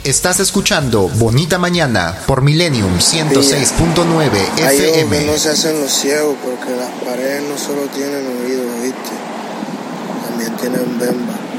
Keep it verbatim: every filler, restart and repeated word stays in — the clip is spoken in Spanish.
Estás escuchando Bonita Mañana por Millennium ciento seis punto nueve F M. Hay ojos que no se hacen los ciegos porque las paredes no solo tienen oídos, ¿viste? También tienen bemba.